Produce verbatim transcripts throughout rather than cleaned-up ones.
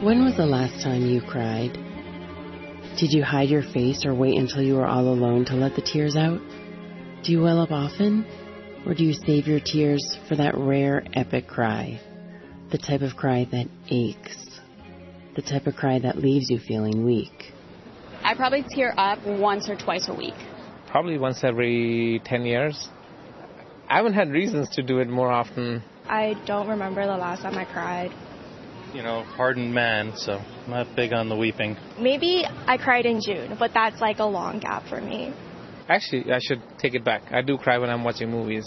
When was the last time you cried? Did you hide your face or wait until you were all alone to let the tears out? Do you well up often? Or do you save your tears for that rare, epic cry? The type of cry that aches. The type of cry that leaves you feeling weak. I probably tear up once or twice a week. Probably once every ten years. I haven't had reasons to do it more often. I don't remember the last time I cried. You know, hardened man, so I'm not big on the weeping. Maybe I cried in June, but that's like a long gap for me. Actually, I should take it back. I do cry when I'm watching movies.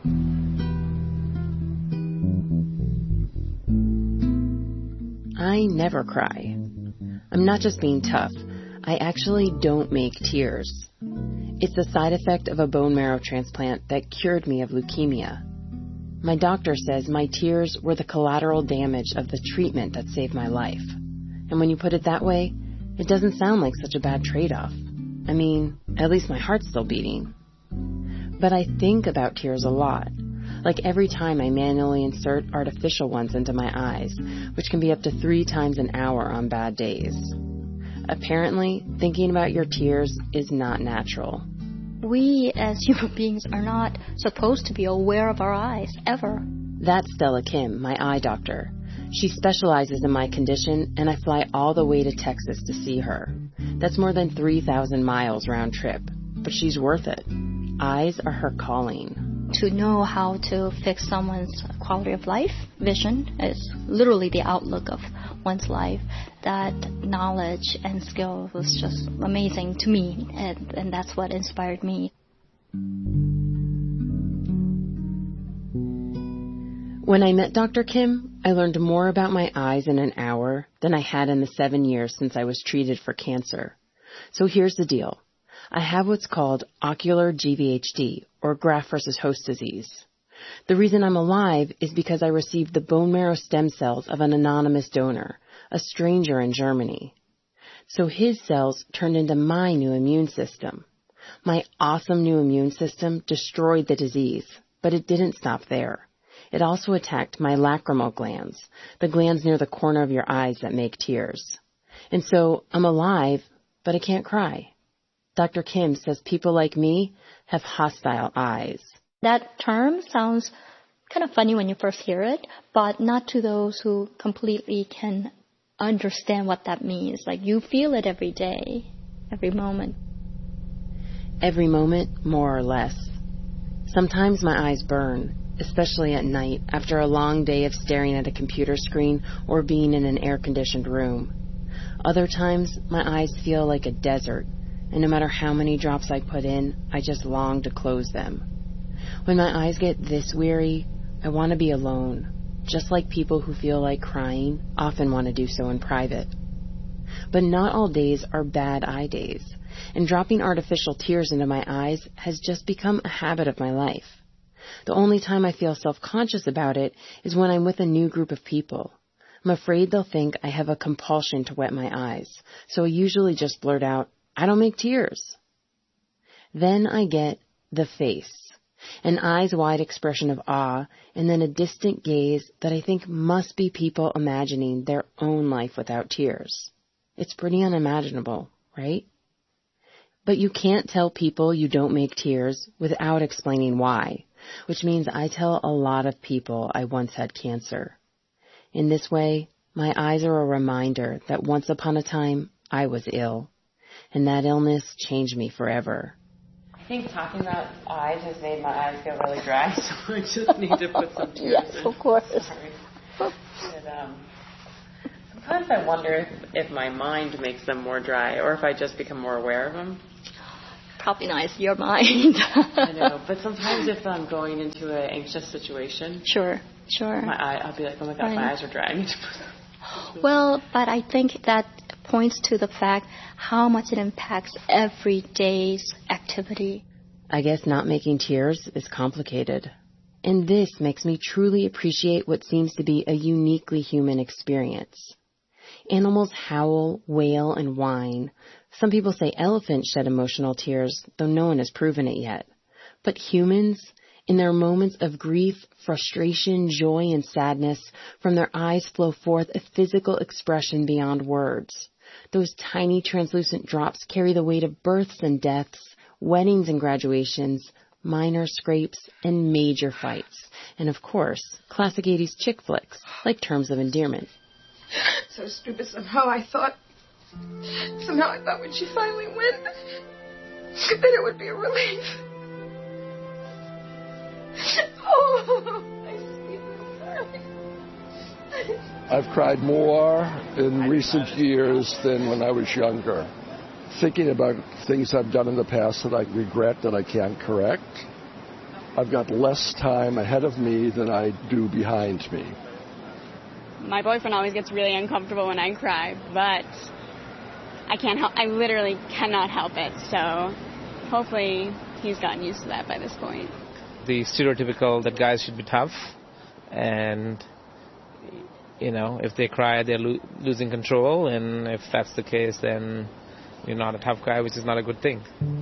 I never cry. I'm not just being tough. I actually don't make tears. It's a side effect of a bone marrow transplant that cured me of leukemia. My doctor says my tears were the collateral damage of the treatment that saved my life. And when you put it that way, it doesn't sound like such a bad trade-off. I mean, at least my heart's still beating. But I think about tears a lot. Like every time I manually insert artificial ones into my eyes, which can be up to three times an hour on bad days. Apparently, thinking about your tears is not natural. We as human beings are not supposed to be aware of our eyes, ever. That's Stella Kim, my eye doctor. She specializes in my condition, and I fly all the way to Texas to see her. That's more than three thousand miles round trip, but she's worth it. Eyes are her calling. To know how to fix someone's quality of life, vision, is literally the outlook of one's life. That knowledge and skill was just amazing to me, and, and that's what inspired me. When I met Doctor Kim, I learned more about my eyes in an hour than I had in the seven years since I was treated for cancer. So here's the deal. I have what's called ocular G V H D, or graft versus host disease. The reason I'm alive is because I received the bone marrow stem cells of an anonymous donor, a stranger in Germany. So his cells turned into my new immune system. My awesome new immune system destroyed the disease, but it didn't stop there. It also attacked my lacrimal glands, the glands near the corner of your eyes that make tears. And so I'm alive, but I can't cry. Doctor Kim says people like me have hostile eyes. That term sounds kind of funny when you first hear it, but not to those who completely can understand what that means. Like, you feel it every day, every moment. Every moment, more or less. Sometimes my eyes burn, especially at night after a long day of staring at a computer screen or being in an air-conditioned room. Other times, my eyes feel like a desert, and no matter how many drops I put in, I just long to close them. When my eyes get this weary, I want to be alone, just like people who feel like crying often want to do so in private. But not all days are bad eye days, and dropping artificial tears into my eyes has just become a habit of my life. The only time I feel self-conscious about it is when I'm with a new group of people. I'm afraid they'll think I have a compulsion to wet my eyes, so I usually just blurt out, "I don't make tears." Then I get the face, an eyes-wide expression of awe, and then a distant gaze that I think must be people imagining their own life without tears. It's pretty unimaginable, right? But you can't tell people you don't make tears without explaining why, which means I tell a lot of people I once had cancer. In this way, my eyes are a reminder that once upon a time, I was ill. And that illness changed me forever. I think talking about eyes has made my eyes get really dry, so I just need to put some tears yes, in. Yes, of course. Sorry. And, um, sometimes I wonder if, if my mind makes them more dry, or if I just become more aware of them. Probably not. It's your mind. I know, but sometimes if I'm going into an anxious situation, sure, sure. My eye, I'll be like, oh my God, right. My eyes are dry. I need to put Well, but I think that points to the fact how much it impacts every day's activity. I guess not making tears is complicated. And this makes me truly appreciate what seems to be a uniquely human experience. Animals howl, wail, and whine. Some people say elephants shed emotional tears, though no one has proven it yet. But humans, In their moments of grief, frustration, joy, and sadness, from their eyes flow forth a physical expression beyond words. Those tiny translucent drops carry the weight of births and deaths, weddings and graduations, minor scrapes, and major fights. And of course, classic eighties chick flicks, like Terms of Endearment. So stupid. Somehow I thought, somehow I thought when she finally went, that it would be a relief. Oh, I see. Sorry. I've cried more in recent years than when I was younger. Thinking about things I've done in the past that I regret that I can't correct. I've got less time ahead of me than I do behind me. My boyfriend always gets really uncomfortable when I cry, but I can't help, I literally cannot help it, so hopefully he's gotten used to that by this point. The stereotypical that guys should be tough, and, you know, if they cry, they're lo- losing control, and if that's the case, then you're not a tough guy, which is not a good thing.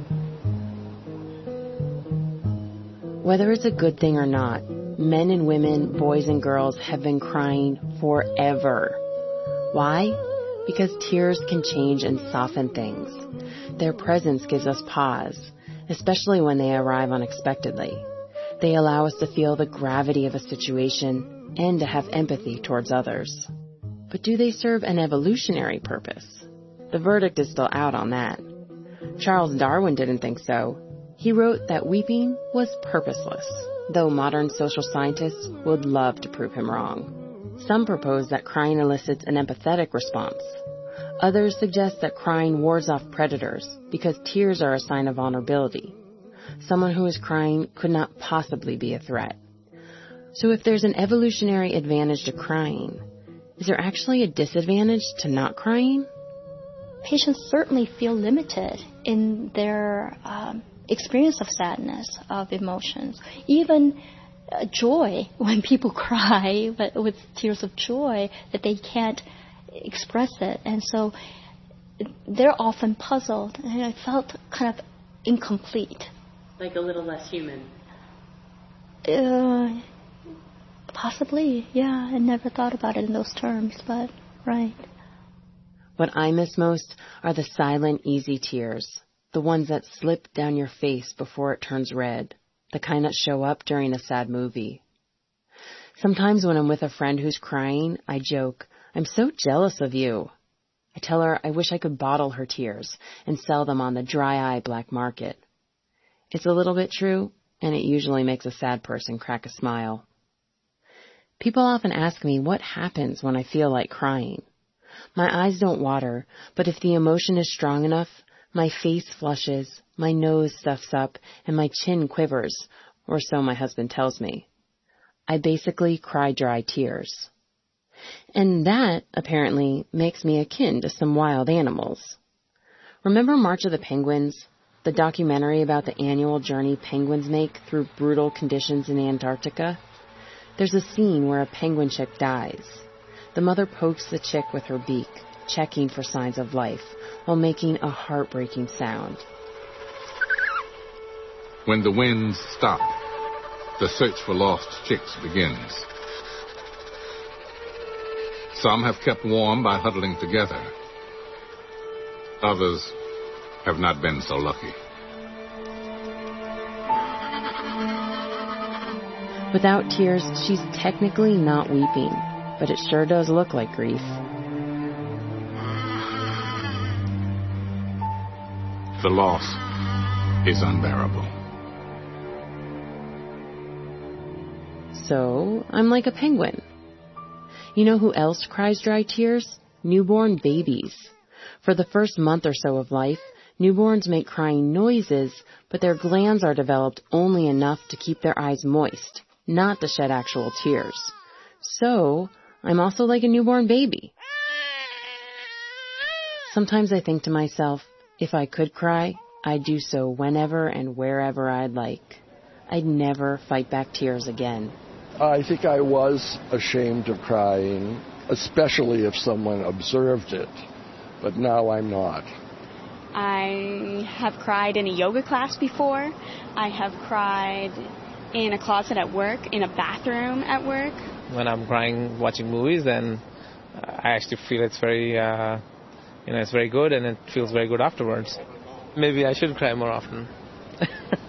Whether it's a good thing or not, men and women, boys and girls have been crying forever. Why? Because tears can change and soften things. Their presence gives us pause, especially when they arrive unexpectedly. They allow us to feel the gravity of a situation and to have empathy towards others. But do they serve an evolutionary purpose? The verdict is still out on that. Charles Darwin didn't think so. He wrote that weeping was purposeless, though modern social scientists would love to prove him wrong. Some propose that crying elicits an empathetic response. Others suggest that crying wards off predators because tears are a sign of vulnerability. Someone who is crying could not possibly be a threat. So if there's an evolutionary advantage to crying, is there actually a disadvantage to not crying? Patients certainly feel limited in their um, experience of sadness, of emotions. Even uh, joy, when people cry but with tears of joy, that they can't express it. And so they're often puzzled, and I felt kind of incomplete. Like a little less human. Uh, possibly, yeah. I never thought about it in those terms, but right. What I miss most are the silent, easy tears, the ones that slip down your face before it turns red, the kind that show up during a sad movie. Sometimes when I'm with a friend who's crying, I joke, "I'm so jealous of you." I tell her I wish I could bottle her tears and sell them on the dry eye black market. It's a little bit true, and it usually makes a sad person crack a smile. People often ask me what happens when I feel like crying. My eyes don't water, but if the emotion is strong enough, my face flushes, my nose stuffs up, and my chin quivers, or so my husband tells me. I basically cry dry tears. And that, apparently, makes me akin to some wild animals. Remember March of the Penguins, the documentary about the annual journey penguins make through brutal conditions in Antarctica? There's a scene where a penguin chick dies. The mother pokes the chick with her beak, checking for signs of life, while making a heartbreaking sound. When the winds stop, the search for lost chicks begins. Some have kept warm by huddling together. Others have not been so lucky. Without tears, she's technically not weeping, but it sure does look like grief. The loss is unbearable. So, I'm like a penguin. You know who else cries dry tears? Newborn babies. For the first month or so of life, newborns make crying noises, but their glands are developed only enough to keep their eyes moist, not to shed actual tears. So, I'm also like a newborn baby. Sometimes I think to myself, if I could cry, I'd do so whenever and wherever I'd like. I'd never fight back tears again. I think I was ashamed of crying, especially if someone observed it, but now I'm not. I have cried in a yoga class before. I have cried in a closet at work, in a bathroom at work. When I'm crying watching movies, then I actually feel it's very, uh, you know, it's very good, and it feels very good afterwards. Maybe I should cry more often.